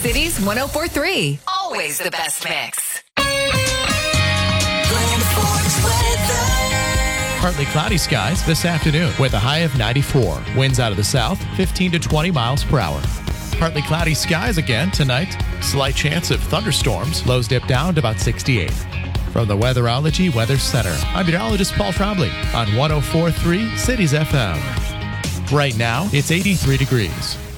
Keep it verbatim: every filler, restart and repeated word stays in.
Cities one oh four point three. Always the best mix. Partly cloudy skies this afternoon with a high of ninety-four. Winds out of the south, fifteen to twenty miles per hour. Partly cloudy skies again tonight. Slight chance of thunderstorms. Lows dip down to about sixty-eight. From the Weatherology Weather Center, I'm meteorologist Paul Trombley on one oh four point three Cities F M. Right now, it's eighty-three degrees.